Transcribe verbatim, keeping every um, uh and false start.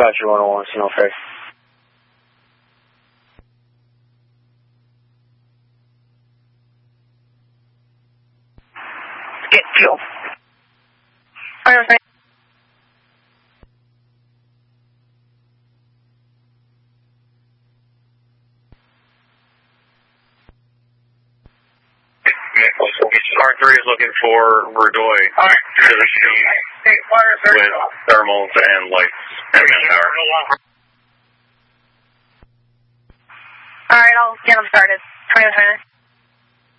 Dispatcher one oh one, Signal Ferry. Get fuel. Fire sign. R three is looking for Verdoy Alright. to the scene Hey, fire with thermals and lights and manpower. Alright, I'll get them started. twenty minutes.